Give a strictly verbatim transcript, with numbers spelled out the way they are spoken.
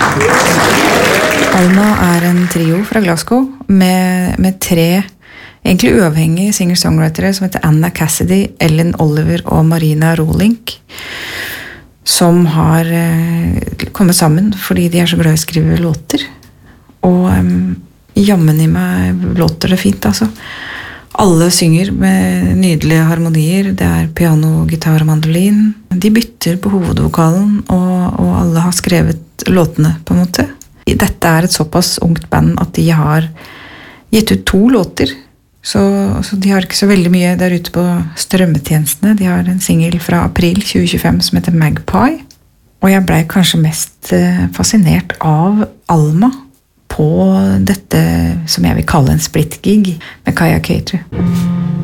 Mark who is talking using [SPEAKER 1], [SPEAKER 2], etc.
[SPEAKER 1] Alma er en trio fra Glasgow med, med tre egentlig uavhengige singer-songwritere som heter Anna Cassidy, Ellen Oliver og Marina Rolink, som har eh, kommet sammen fordi de er så glad i å skrive låter. Og um, jammen i meg låter det fint, altså. Alle synger med nydelige harmonier. Det er piano, gitar og mandolin. De bytter på hovedvokalen, og, og alle har skrevet låtene på en måte. Dette er et såpass ungt band at de har gitt ut to låter. Så, så de har ikke så veldig mye der ute på strømmetjenestene. De har en single fra april tjue tjuefem som heter Magpie. Og jeg ble kanskje mest fascinert av Alma på dette som jeg vil kalle en split-gig med Kaja Cater.